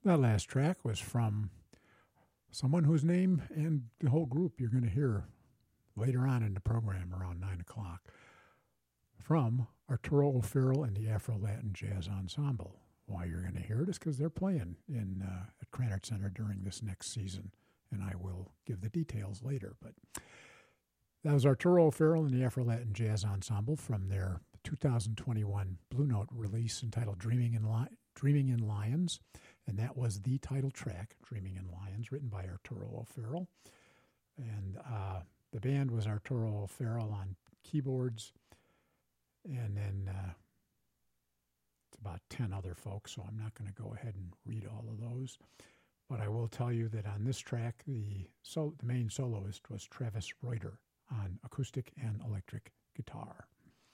That last track was from someone whose name and the whole group you're going to hear later on in the program around 9 o'clock, from Arturo O'Farrell and the Afro-Latin Jazz Ensemble. Why you're going to hear it is because they're playing at Krannert Center during this next season, and I will give the details later. But that was Arturo O'Farrell and the Afro-Latin Jazz Ensemble from their 2021 Blue Note release entitled Dreaming in Lions, and that was the title track, Dreaming in Lions, written by Arturo O'Farrell. And the band was Arturo O'Farrell on keyboards, and then it's about 10 other folks, so I'm not going to go ahead and read all of those. But I will tell you that on this track, the main soloist was Travis Reuter on acoustic and electric guitar.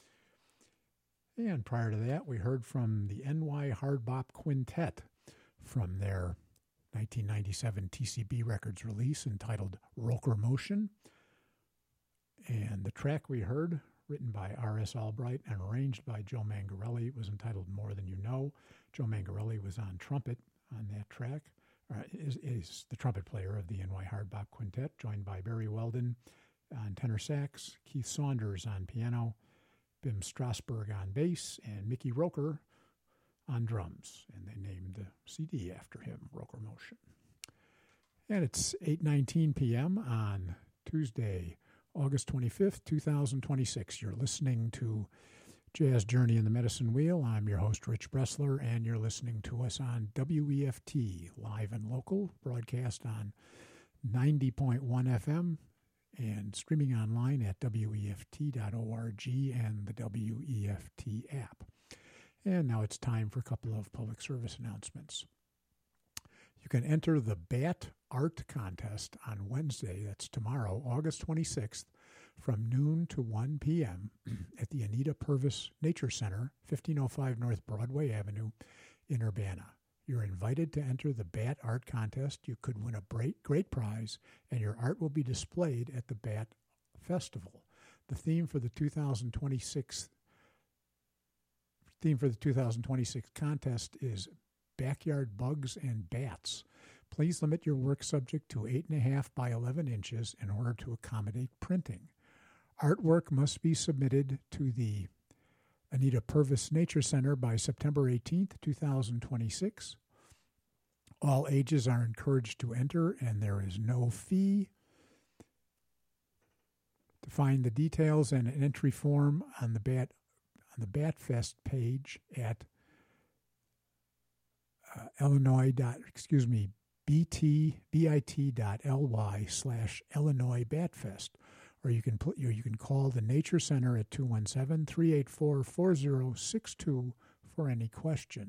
And prior to that, we heard from the NY Hard Bop Quintet from their 1997 TCB Records release entitled Roker Motion. And the track we heard, written by R.S. Albright and arranged by Joe Mangarelli, was entitled More Than You Know. Joe Mangarelli was on trumpet on that track, is the trumpet player of the NY Hard Bop Quintet, joined by Barry Weldon on tenor sax, Keith Saunders on piano, Bim Strasberg on bass, and Mickey Roker on drums. And they named the CD after him, Roker Motion. And it's 8:19 p.m. on Tuesday, August 25th, 2026. You're listening to Jazz Journey in the Medicine Wheel. I'm your host, Rich Bressler, and you're listening to us on WEFT, live and local, broadcast on 90.1 FM and streaming online at WEFT.org and the WEFT app. And now it's time for a couple of public service announcements. You can enter the BAT Art Contest on Wednesday, that's tomorrow, August 26th, from noon to 1 p.m. at the Anita Purvis Nature Center, 1505 North Broadway Avenue in Urbana. You're invited to enter the BAT Art Contest. You could win a great prize, and your art will be displayed at the BAT Festival. The theme for the 2026 contest is Backyard Bugs and Bats. Please limit your work subject to 8.5 by 11 inches in order to accommodate printing. Artwork must be submitted to the Anita Purvis Nature Center by September 18th, 2026. All ages are encouraged to enter, and there is no fee. To find the details and an entry form on the BATFest page at bit.ly/Illinois Batfest, or you can call the Nature Center at 217-384-4062 for any questions.